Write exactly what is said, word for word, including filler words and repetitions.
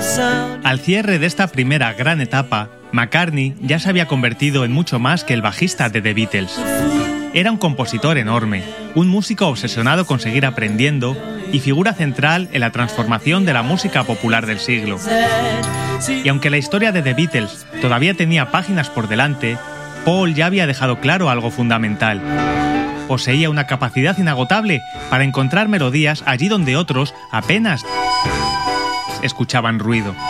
Al cierre de esta primera gran etapa, McCartney ya se había convertido en mucho más que el bajista de The Beatles. Era un compositor enorme, un músico obsesionado con seguir aprendiendo y figura central en la transformación de la música popular del siglo. Y aunque la historia de The Beatles todavía tenía páginas por delante, Paul ya había dejado claro algo fundamental. Poseía una capacidad inagotable para encontrar melodías allí donde otros apenas escuchaban ruido.